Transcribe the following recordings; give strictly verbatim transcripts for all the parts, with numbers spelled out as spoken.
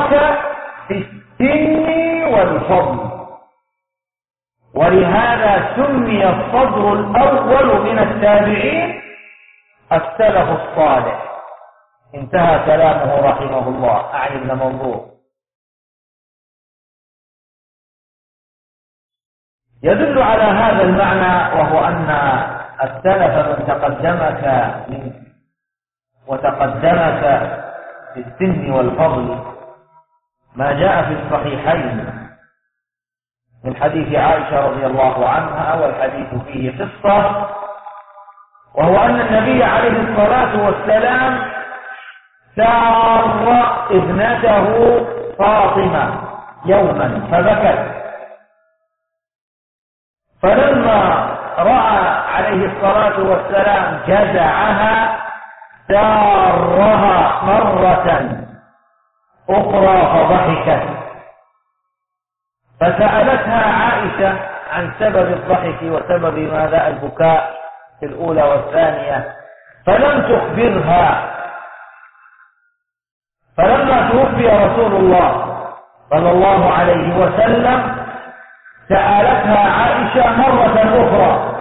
سبقك في السن والفضل، ولهذا سمي الصدر الأول من التابعين السلف الصالح. انتهى كلامه رحمه الله عن ابن منظور. يدل على هذا المعنى، وهو أن السلف من تقدمك من وتقدمك في السن والفضل ما جاء في الصحيحين من حديث عائشة رضي الله عنها، والحديث فيه قصة، وهو أن النبي عليه الصلاة والسلام سار ابنته فاطمة يوما فبكت، فلما رأى عليه الصلاة والسلام جزعها سارها مرة أخرى فضحكت، فسألتها عائشة عن سبب الضحك وسبب ماذا البكاء في الأولى والثانية، فلم تخبرها. فلما توفي رسول الله صلى الله عليه وسلم سألتها عائشة مرة أخرى،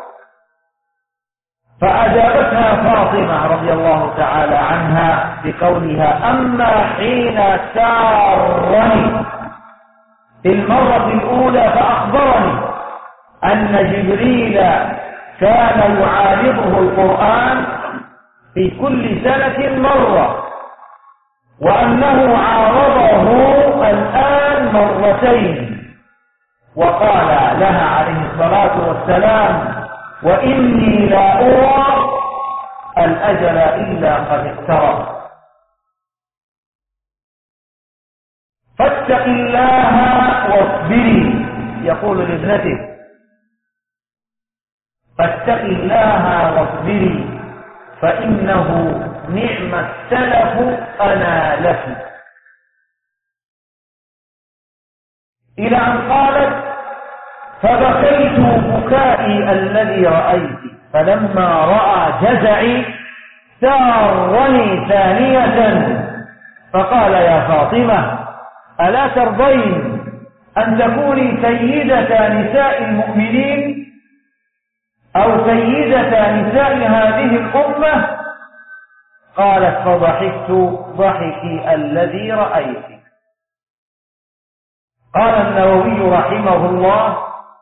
فأجابتها فاطمة رضي الله تعالى عنها بقولها: أما حين سارني في المرة الأولى فأخبرني أن جبريل كان يعارضه القرآن في كل سنة مرة، وأنه عارضه الآن مرتين، وقال لها عليه الصلاة والسلام: وإني لا أرى الأجل إلا قد اقترب، فاتق الله واصبري. يقول لابنته: فاتق الله واصبري فإنه نعم السلف أنا لك. إلى أن قالت: فبكيت بكائي الذي رأيت، فلما رأى جزعي سارني ثانية، فقال: يا فاطمة ألا ترضين أن تكوني سيدة نساء المؤمنين أو سيدة نساء هذه الأمة؟ قالت: فضحكت ضحكي الذي رأيت. قال النووي رحمه الله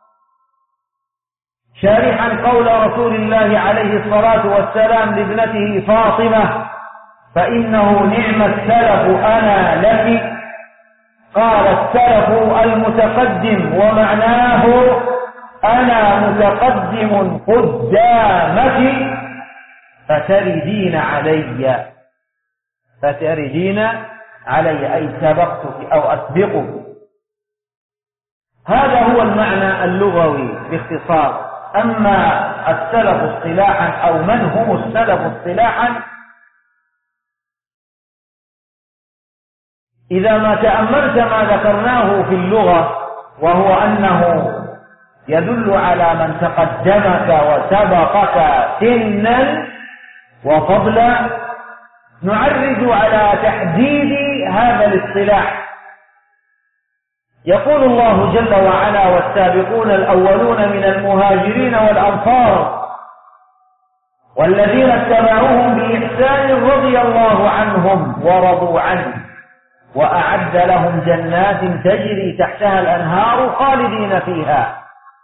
شارحا قول رسول الله عليه الصلاة والسلام لابنته فاطمة: فإنه نعم السلف أنا لك. قال: السلف المتقدم، ومعناه أنا متقدم قدامك فتردين علي، فتردين علي أي سبقتك أو أسبقك. هذا هو المعنى اللغوي باختصار. أما السلف اصطلاحا أو من هم السلف اصطلاحا، إذا ما تأملت ما ذكرناه في اللغة، وهو أنه يدل على من تقدمك وسبقك سنا وفضلا، نعرج على تحديد هذا الاصطلاح. يقول الله جل وعلا: والسابقون الأولون من المهاجرين والأنصار والذين اتبعوهم بإحسان رضي الله عنهم ورضوا عنه وأعد لهم جنات تجري تحتها الأنهار خالدين فيها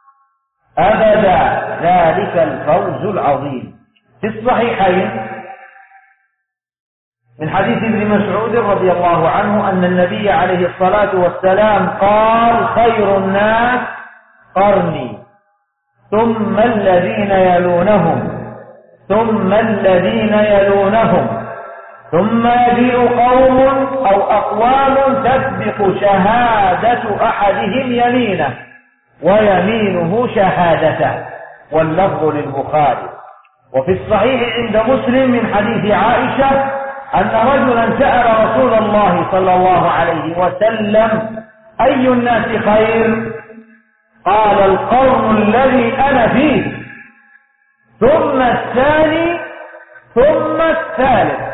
أبدا ذلك الفوز العظيم. في الصحيحين من حديث ابن مسعود رضي الله عنه أن النبي عليه الصلاة والسلام قال: خير الناس قرني ثم الذين يلونهم ثم الذين يلونهم ثم يجيء قوم أو أقوام تسبق شهادة أحدهم يمينه ويمينه شهادته، واللفظ للبخاري. وفي الصحيح عند مسلم من حديث عائشة أن رجلا سأل رسول الله صلى الله عليه وسلم: أي الناس خير؟ قال: القرن الذي أنا فيه ثم الثاني ثم الثالث.